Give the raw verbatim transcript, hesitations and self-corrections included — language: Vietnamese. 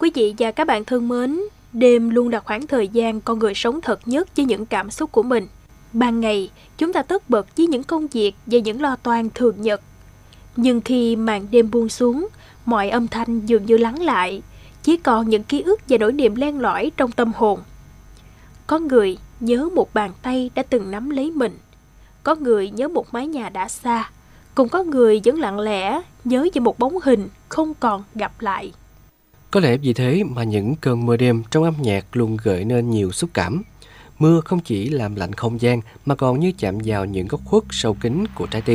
Quý vị và các bạn thân mến, đêm luôn là khoảng thời gian con người sống thật nhất với những cảm xúc của mình. Ban ngày, chúng ta tất bật với những công việc và những lo toan thường nhật. Nhưng khi màn đêm buông xuống, mọi âm thanh dường như lắng lại, chỉ còn những ký ức và nỗi niềm len lỏi trong tâm hồn. Có người nhớ một bàn tay đã từng nắm lấy mình, có người nhớ một mái nhà đã xa, cũng có người vẫn lặng lẽ nhớ về một bóng hình không còn gặp lại. Có lẽ vì thế mà những cơn mưa đêm trong âm nhạc luôn gợi nên nhiều xúc cảm. Mưa không chỉ làm lạnh không gian mà còn như chạm vào những góc khuất sâu kín của trái tim.